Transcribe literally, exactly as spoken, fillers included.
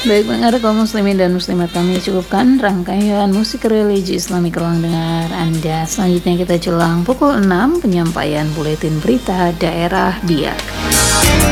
Baik pendengar kaum muslimin dan muslimat, kami cukupkan rangkaian musik religi Islami ke ruang dengar Anda. Selanjutnya kita jelang pukul enam penyampaian buletin berita daerah Biak.